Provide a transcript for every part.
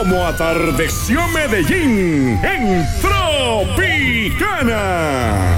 Como atardeció Medellín en Tropicana.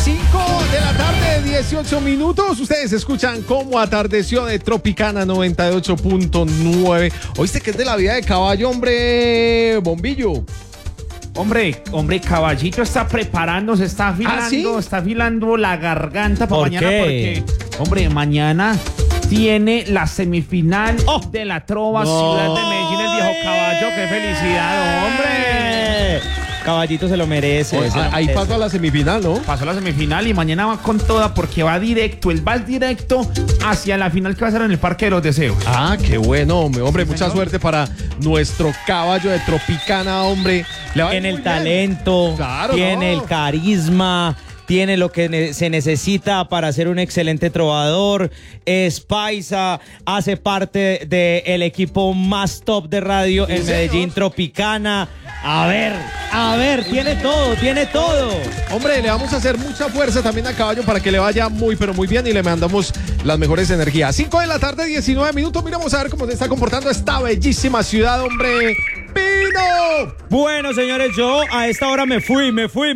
5:18 p.m. Ustedes escuchan Cómo atardeció de Tropicana 98.9. ¿Oíste que es de la vida de caballo, hombre, Bombillo? Hombre, Caballito está preparándose, está afilando, ¿sí? está afilando la garganta para mañana qué? porque, hombre, mañana tiene la semifinal de la Trova Ciudad de Medellín, el viejo caballo. ¡Qué felicidad, hombre! Caballito se lo merece. Ahí pasó a la semifinal, ¿no? Pasó la semifinal y mañana va con toda porque va directo, él va directo hacia la final que va a ser en el Parque de los Deseos. Ah, qué bueno, hombre. Sí, Mucha señor. suerte para nuestro caballo de Tropicana, hombre. Le va a ir Tiene el muy bien. talento, Claro, tiene ¿no? el carisma, tiene lo que se necesita para ser un excelente trovador, es paisa, hace parte del equipo más top de radio en Medellín, Tropicana. A ver, tiene todo. Hombre, le vamos a hacer mucha fuerza también a caballo para que le vaya muy, pero muy bien y le mandamos las mejores energías. 5:19 p.m. Miramos a ver cómo se está comportando esta bellísima ciudad, hombre. ¡Pino! Bueno, señores, yo a esta hora me fui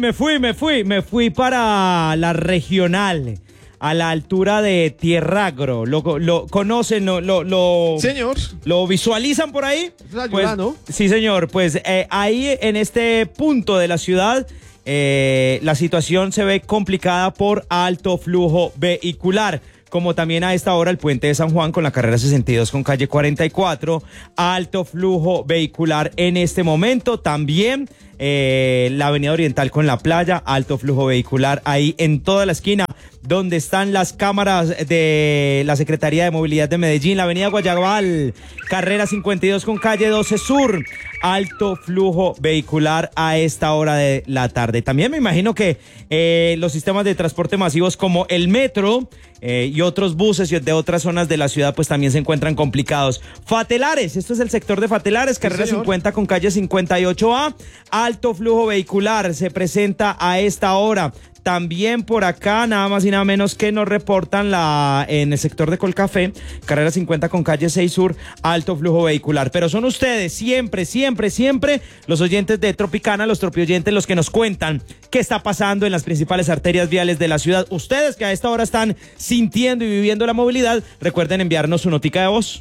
para la regional, a la altura de Tierragro. ¿Lo conocen? Señor. ¿Lo visualizan por ahí? Es ayuda, ¿no? Sí, señor. Pues ahí en este punto de la ciudad, la situación se ve complicada por alto flujo vehicular. Como también a esta hora el puente de San Juan con la carrera 62 con calle 44, alto flujo vehicular en este momento. También la avenida Oriental con la playa, alto flujo vehicular ahí en toda la esquina donde están las cámaras de la Secretaría de Movilidad de Medellín, la avenida Guayabal, carrera 52 con calle 12 Sur, alto flujo vehicular a esta hora de la tarde. También me imagino que los sistemas de transporte masivos como el metro y otros buses de otras zonas de la ciudad pues también se encuentran complicados. Fatelares, esto es el sector de Fatelares, carrera 50 con calle 58A, alto flujo vehicular se presenta a esta hora. También por acá, nada más y nada menos que nos reportan en el sector de Colcafé, carrera 50 con calle 6 Sur, alto flujo vehicular. Pero son ustedes siempre, los oyentes de Tropicana, los tropioyentes, los que nos cuentan qué está pasando en las principales arterias viales de la ciudad. Ustedes que a esta hora están sintiendo y viviendo la movilidad, recuerden enviarnos su notica de voz.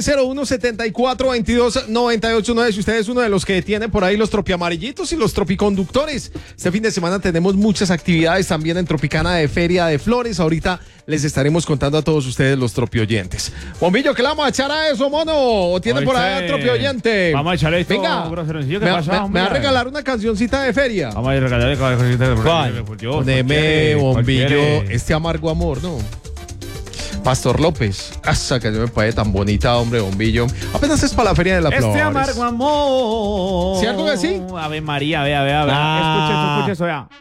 301-7422-989. Si usted es uno de los que tiene por ahí los tropiamarillitos y los tropiconductores, este fin de semana tenemos muchas actividades también en Tropicana de Feria de Flores. Ahorita les estaremos contando a todos ustedes los tropioyentes. Bombillo, ¿qué le vamos a echar a eso, mono? ¿O tiene por ahí tropioyente? Vamos a echarle esto. Venga, Groseroncillo, ¿qué me pasa, va a regalar una cancioncita de feria. Vamos a regalarle cada cosita de ¿Cuál? Poneme, Bombillo, este amargo amor, ¿no? Pastor López. Esa canción me parece tan bonita, hombre, Bombillo. Apenas es para la Feria de las Flores. Este amargo amor. ¿Cierto que sí? Ave María, vea. Escuche eso, vea.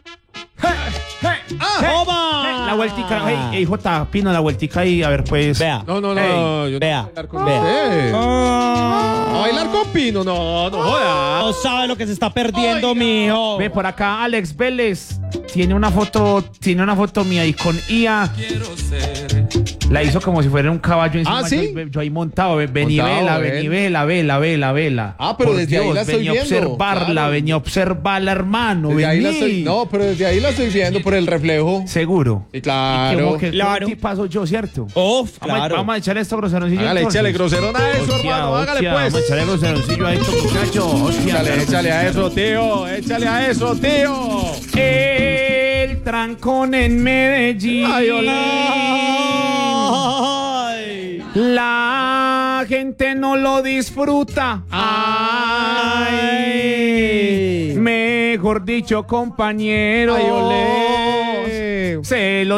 ¡Toma! La vueltica, hijo Pino, la vueltica ahí, a ver, pues. Vea. No, yo vea, no voy a bailar con vea. usted. ¿A bailar con Pino? No jodas. No sabe lo que se está perdiendo, mijo. Ve por acá, Alex Vélez tiene una foto mía y con IA. La hizo como si fuera un caballo encima. ¿Ah, sí? Yo ahí montado, ven y Montado, vela. Ah, pero Por desde ahí la estoy venía viendo, a observarla, claro. venía a observarla, hermano. Desde ahí la vení. estoy, no, pero desde ahí la estoy viendo por el reflejo. Seguro. Sí, claro. Y como que Claro. ¿qué paso yo, cierto? Claro. Vamos a echar esto groseroncillo. Hágale, entonces. échale groserón a eso, Hostia, hermano. Hágale, hostia, pues. Vamos a echarle groseroncillo a esto, muchacho. Hostia, Échale a eso, tío. Échale a eso, tío. El trancón en Medellín. Ay, hola. La gente no lo disfruta. Ay. Mejor dicho, compañero. Ay, olé. Se lo